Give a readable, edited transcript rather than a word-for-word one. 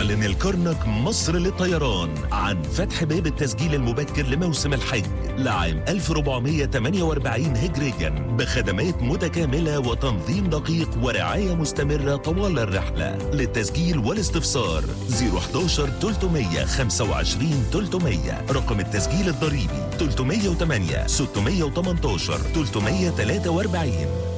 يعلن الكرنك مصر للطيران عن فتح باب التسجيل المبكر لموسم الحج لعام 1448 هجريا بخدمات متكاملة وتنظيم دقيق ورعاية مستمرة طوال الرحلة. للتسجيل والاستفسار 011 325 300. رقم التسجيل الضريبي 308 618 343.